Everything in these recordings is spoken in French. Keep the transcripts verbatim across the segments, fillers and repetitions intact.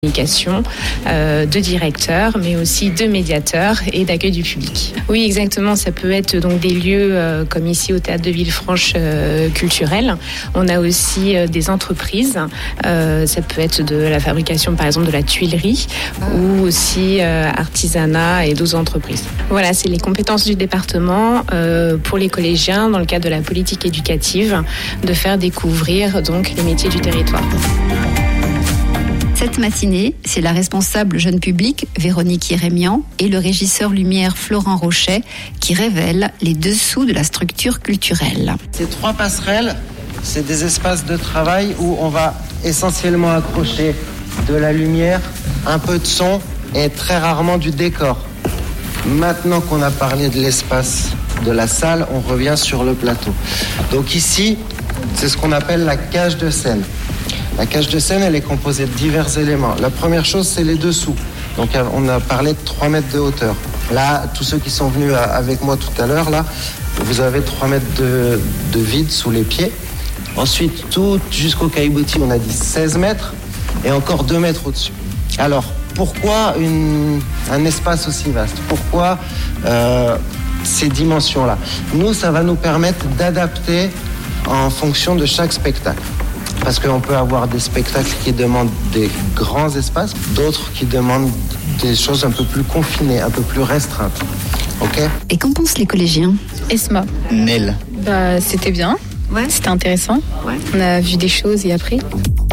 communication, euh, de directeurs, mais aussi de médiateurs et d'accueil du public. Oui, exactement. Ça peut être donc des lieux euh, comme ici au Théâtre de Villefranche euh, culturel. On a aussi euh, des entreprises. Euh, ça peut être de la fabrication, par exemple, de la tuilerie ou aussi euh, artisanat et d'autres entreprises. Voilà, c'est les compétences du département euh, pour les collégiens dans le cadre de la politique éducative de faire découvrir donc les métiers du territoire. Cette matinée, c'est la responsable jeune public, Véronique Irémian, et le régisseur lumière Florent Rochet qui révèlent les dessous de la structure culturelle. Ces trois passerelles, c'est des espaces de travail où on va essentiellement accrocher de la lumière, un peu de son et très rarement du décor. Maintenant qu'on a parlé de l'espace de la salle, on revient sur le plateau. Donc ici, c'est ce qu'on appelle la cage de scène. La cage de scène, elle est composée de divers éléments. La première chose, c'est les dessous. Donc, on a parlé de trois mètres de hauteur. Là, tous ceux qui sont venus avec moi tout à l'heure, là, vous avez trois mètres de, de vide sous les pieds. Ensuite, tout jusqu'au caillebotis, on a dit seize mètres et encore deux mètres au-dessus. Alors, pourquoi une, un espace aussi vaste ? Pourquoi euh, ces dimensions-là ? Nous, ça va nous permettre d'adapter en fonction de chaque spectacle. Parce qu'on peut avoir des spectacles qui demandent des grands espaces, d'autres qui demandent des choses un peu plus confinées, un peu plus restreintes. Ok ? Et qu'en pensent les collégiens ? Esma. Nel. Bah, c'était bien. Ouais. C'était intéressant. Ouais. On a vu des choses et appris.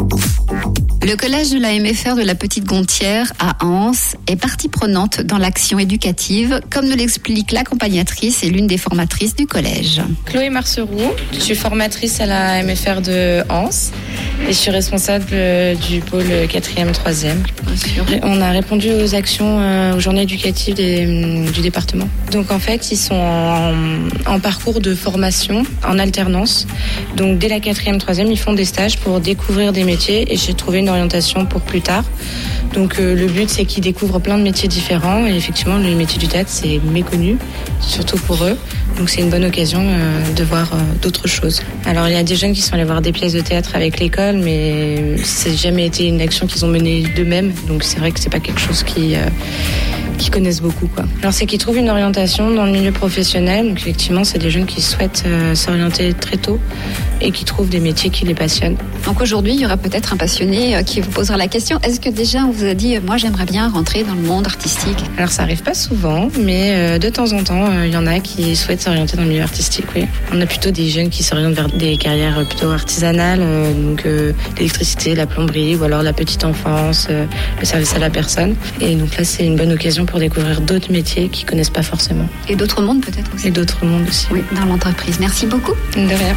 Le collège de la M F R de la Petite Gontière à Anse est partie prenante dans l'action éducative, comme nous l'explique l'accompagnatrice et l'une des formatrices du collège. Chloé Marceroux, je suis formatrice à la M F R de Anse et je suis responsable du pôle quatrième troisième. On a répondu aux actions, euh, aux journées éducatives des, du département. Donc en fait, ils sont en, en parcours de formation, en alternance. Donc dès la quatrième troisième, ils font des stages pour découvrir des métiers et j'ai trouvé une orientation pour plus tard. Donc euh, le but, c'est qu'ils découvrent plein de métiers différents et effectivement, le métier du théâtre, c'est méconnu, surtout pour eux. Donc c'est une bonne occasion euh, de voir euh, d'autres choses. Alors il y a des jeunes qui sont allés voir des pièces de théâtre avec l'école, mais c'est jamais été une action qu'ils ont menée d'eux-mêmes. Donc c'est vrai que c'est pas quelque chose qui euh, qui connaissent beaucoup, quoi. Alors c'est qu'ils trouvent une orientation dans le milieu professionnel. Donc effectivement, c'est des jeunes qui souhaitent euh, s'orienter très tôt et qui trouvent des métiers qui les passionnent. Donc aujourd'hui, il y aura peut-être un passionné qui vous posera la question. Est-ce que déjà on vous a dit, moi j'aimerais bien rentrer dans le monde artistique ? Alors ça arrive pas souvent, mais euh, de temps en temps, il euh, y en a qui souhaitent s'orienter dans le milieu artistique, oui. On a plutôt des jeunes qui s'orientent vers des carrières plutôt artisanales, euh, donc euh, l'électricité, la plomberie ou alors la petite enfance, euh, le service à la personne. Et donc là, c'est une bonne occasion pour découvrir d'autres métiers qu'ils connaissent pas forcément. Et d'autres mondes peut-être aussi. Et d'autres mondes aussi. Oui, dans l'entreprise. Merci beaucoup. De rien.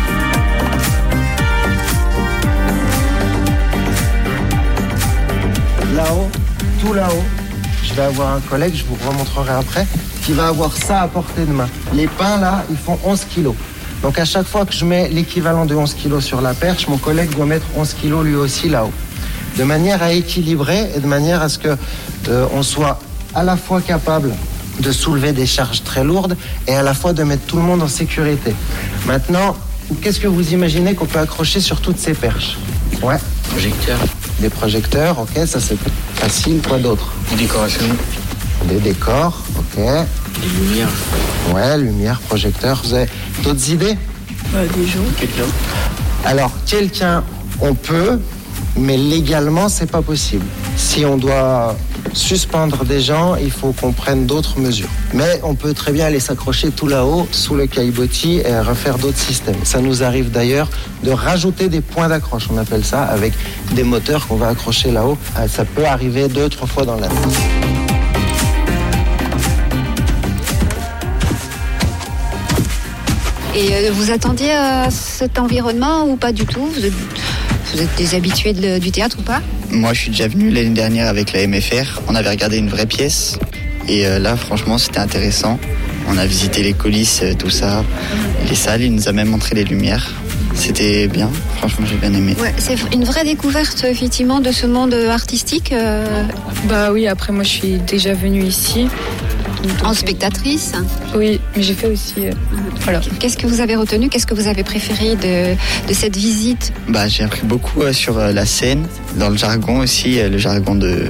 Là-haut, tout là-haut, je vais avoir un collègue, je vous remontrerai après, qui va avoir ça à portée de main. Les pains là, ils font onze kilos. Donc à chaque fois que je mets l'équivalent de onze kilos sur la perche, mon collègue doit mettre onze kilos lui aussi là-haut. De manière à équilibrer et de manière à ce que euh, on soit à la fois capable de soulever des charges très lourdes et à la fois de mettre tout le monde en sécurité. Maintenant, qu'est-ce que vous imaginez qu'on peut accrocher sur toutes ces perches ? Ouais. Projecteur. Des projecteurs, ok, ça c'est facile. Quoi d'autre ? Des décorations. Des décors, ok. Des lumières. Ouais, lumière, projecteur. Vous avez d'autres idées ? Euh, des gens. Quelqu'un. Alors, quelqu'un, on peut, mais légalement, c'est pas possible. Si on doit suspendre des gens, il faut qu'on prenne d'autres mesures. Mais on peut très bien aller s'accrocher tout là-haut, sous le caillebotis, et refaire d'autres systèmes. Ça nous arrive d'ailleurs de rajouter des points d'accroche, on appelle ça, avec des moteurs qu'on va accrocher là-haut. Ça peut arriver deux, trois fois dans l'année. Et vous attendiez à cet environnement ou pas du tout ? Vous êtes, vous êtes des habitués de, du théâtre ou pas ? Moi, je suis déjà venu l'année dernière avec la M F R. On avait regardé une vraie pièce. Et euh, là, franchement, c'était intéressant. On a visité les coulisses, tout ça. Les salles, il nous a même montré les lumières. C'était bien. Franchement, j'ai bien aimé. Ouais, c'est une vraie découverte, effectivement, de ce monde artistique. Euh... Bah oui, après, moi, je suis déjà venue ici. En spectatrice. Oui, mais j'ai fait aussi. Euh, voilà. Qu'est-ce que vous avez retenu? Qu'est-ce que vous avez préféré de, de cette visite? Bah, j'ai appris beaucoup euh, sur euh, la scène, dans le jargon aussi, euh, le jargon de,